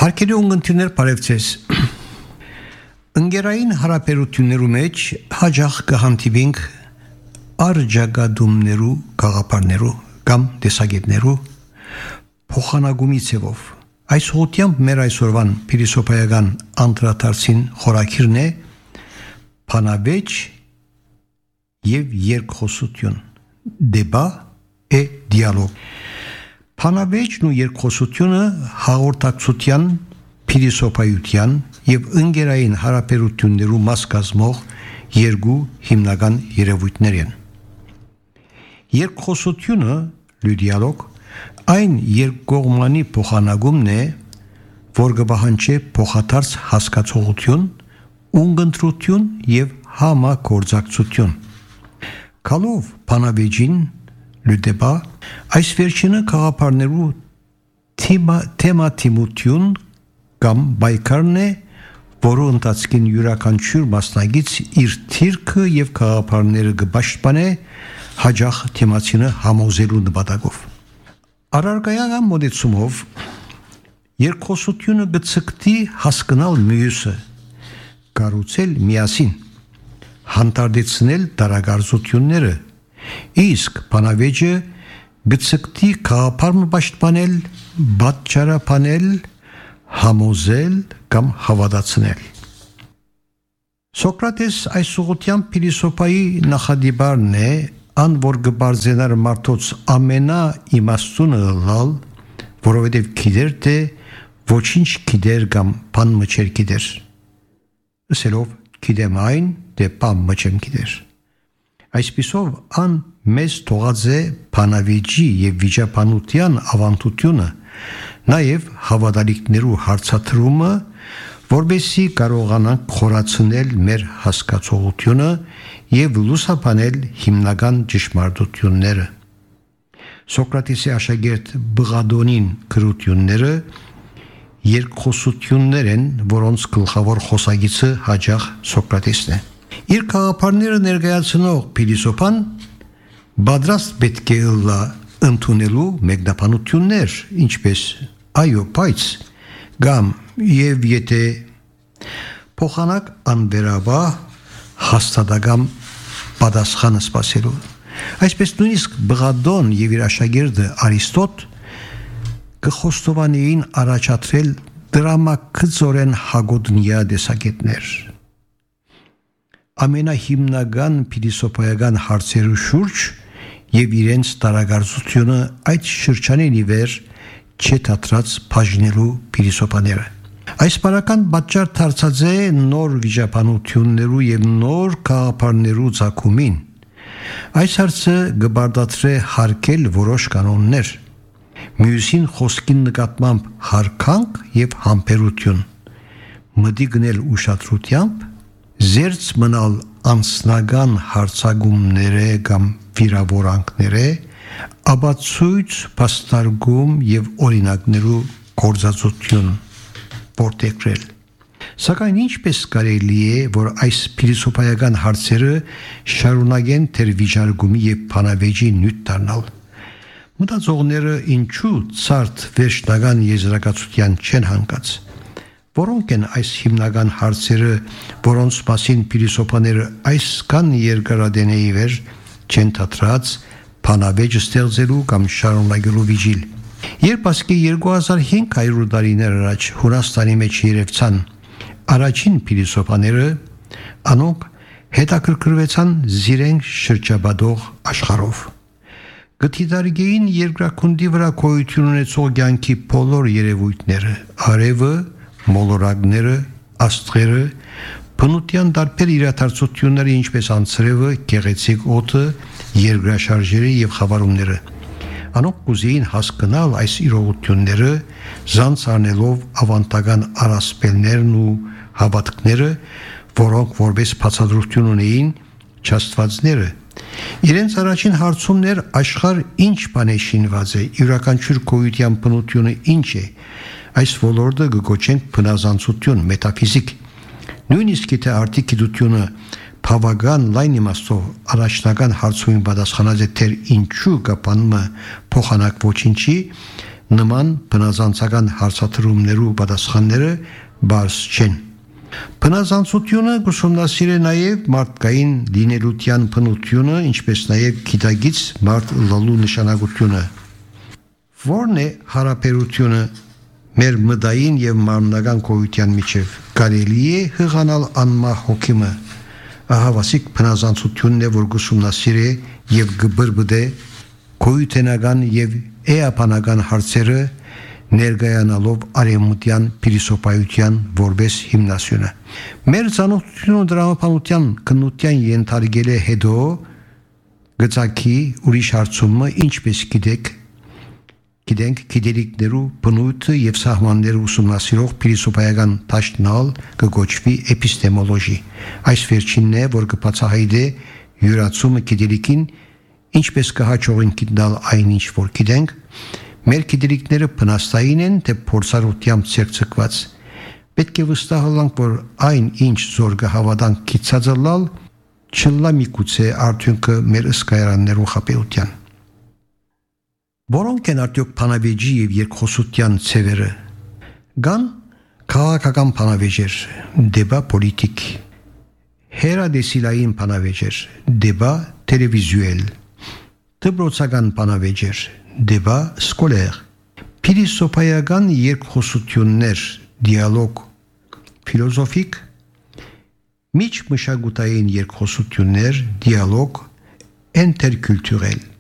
Հարկելի ունգընտիրներ պարևցես, ընգերային հարապերություններու մեջ հաջախ կհանդիպինք արջագադումներու գաղափարներու կամ տեսակետներու փոխանակումի ձևով։ Այս ուղղությամբ մեր այսօրվան փիլիսոփայական անդրադարձին խորագիրն է բանավեճ եւ երկխոսություն, դեբա et dialogue։ Բանավեճն ու երկխոսությունը հաղորդակցության, փիլիսոփայության եւ ընկերային հարաբերություններու մաս կազմող երկու հիմնական երևույթներ են։ Երկխոսությունը, le dialogue, այն երկկողմանի փոխանակումն է, որ կպահանջի փոխադարձ հասկացողություն, ունգընտրություն եւ համագործակցություն։ Կալով բանավեճին le débat, այս վերջինը գաղափարներու թեմատիմություն կամ բայկարն է, որը ընթացքին յուրաքանչյուր մասնագից իր թիրքը եւ գաղափարները կպաշտպանե հաջող թեմացինը համոզելու նպատակով։ Առարկայական մոդեցումով երկխոսությունը գծկտի հասկանալ մյուսը, կառուցել միասին, հանդարտեցնել տարագարձությունները, իսկ բանավեճը գծկտի գաղափարը պաշտպանել, պատճառաբանել, համոզել կամ հավատացնել։ Սոկրատես այս ուղղությամբ փիլիսոփայի նախադիպարն է, ան որ կբարձենար մարդոց ամենաիմաստունը լալ, որովհետև գիտեր թե ոչինչ գիտեր կամ բան մը չէր գիտեր։ Ասելով գիտեմ այն, թե բան մը չեմ գիտեր։ Այսպիսով ան մեզ թողած է բանավեճի եւ վիճաբանության ավանդությունը, նաեւ հավատալիքներու հարցաթրումը, որբեսի կարողանանք խորացնել մեր հասկացողությունը եւ լուսաբանել հիմնական ճշմարտությունները։ Սոկրատեսի աշակերտ Բղադոնին գրությունները երկխոսություններ են, որոնց գլխավոր խոսագիծը հաջող Սոկրատեսն է։ Իր գաղափարները ներկայացնող փիլիսոփան պատրաստ պետք է լա ընդունելու մեկնաբանություններ, ինչպես այո, բայց կամ եւ եթե փոխանակ անվերաբար հաստատակամ պատասխանը սպասելու։ Այսպես նույնիսկ Բղադոն եւ իր աշակերտը Արիստոտ կխոստովանեին առաջադրել դրամակցորեն հագոտնյա տեսակետներ։ Ամենահիմնական փիլիսոփայական հարցերու շուրջ եւ իրենց տարագարձությունը այդ շրջանին ի վեր չթատրած բաժնելու փիլիսոփաները։ Այս բարական պատճառ դարձած է նոր վիճաբանություններու եւ նոր գաղափարներու ցակումին։ Այս հարցը կբարդացրե հարկել որոշ կանոններ, մյուսին խոսքին նկատմամբ հարկանք եւ համբերություն, մտի գնել ուշադրությամբ, զերծ մնալ անձնական հարցակումները կամ վիրավորանքները, ապացույց փաստարկում եւ օրինակներու գործածություն որտեղրել։ Սակայն ինչպես կարելի է, որ այս փիլիսոփայական հարցերը շարունակեն թերվիճարկումի եւ բանավեճի նյութ դառնալ։ Մտածողները ինչու ցարտ վերջնական եզրակացության չեն հանգած։ Որոնք են այս հիմնական հարցերը, որոնց մասին փիլիսոփաները այսքան երկարադենեի վեր չեն թատրած բանավեճ ստեղծելու կամ շարունակելու վիճիլ։ Երբ ասկի 2500 տարիներ առաջ Հունաստանի մեջ երևցան առաջին փիլիսոփաները, անոնք հետաքրքրվեցան զիրենք շրջապատող աշխարհով։ Գտիդարգեին երկրակունդի վրա գոյություն ունեցող կյանքի բոլոր երևույթները, արևը, մոլորակները, աստղերը, բնության տարբեր իրադարձությունները, ինչպես անձրևը, գեղեցիկ օդը, երկրաշարժերը եւ խավարումները։ Անոնք կուզեին հասկանալ այս իրողությունները, զանց առնելով ավանդական առասպելներն ու հավատքները, որոնք որպես բացատրություն ունեին չաստվածները։ Իրենց առաջին հարցումն էր աշխարհ ինչ բան է շինված է, յուրաքանչյուր գոյության բնությունը ինչ է։ Այս ոլորտը կգոչենք բնազանցություն, մետաֆիզիկ։ Նույնիսկ եթե արդի գիտությունը բավական լայն իմաստով առաջնական հարցումին պատասխանած է թե ինչու կապանումը փոխանակ ոչինչի, նման բնազանցական հարցադրումներու պատասխանները բարձ չեն։ Բնազանցությունը կուսումնասիրե նաև մարդկային լինելության բնությունը, ինչպես նաև գիտագից մարդ լալու նշանակությունը։ Որն է հարաբերությունը մեր մտային եւ մարմնական գոյության միջև։ Կարելի է հղանալ անմահ հոգիմը։ Ահավասիկ բնազանցությունն է, որ կուսումնասիրե եւ կբրբդե գոյութենական եւ էապանական հարցերը ներկայանալով արեմուտյան փիլիսոփայության որպես հիմնասյունը։ Մեր ցանոթությունը դրամապանության քննության ենթարկել է հետո գծակի ուրիշ հարցումը, ինչպես գիտենք գիտելիքներու բնույթը եւ սահմանները ուսումնասիրող փիլիսոփայական դաշնալ կգոչվի էպիստեմոլոգի։ Այս վերջինն է, որ կբացահայտե յուրացումը գիտելիքին, ինչպես կհաջողին գտնել այնինչ որ գիտենք, մեր գիտելիքները բնաստային են, թե փորձառությամբ ցերծկված։ Պետք է վստահանանք, որ այն ինչ զոր կհավատանք գիծածլալ, չլա միգուցե արդյունքը մեր ըսկայարաններու խապեության։ Որոնք են արդյոք բանավեճի եւ երկխոսության ցևերը։ Կան քաղաքական բանավեճեր, դեպա պոլիտիկ, հերադեսիլային բանավեճեր, դեպա տելևիզիոյել, դպրոցական բանավեճեր, դեպա սկոլեր, փիլիսոփայական երկխոսություններ, դիալոգ, ֆիլոզոֆիկ, միջմշակութային երկխոսություններ, դիալոգ, ինտերկուլտուրել։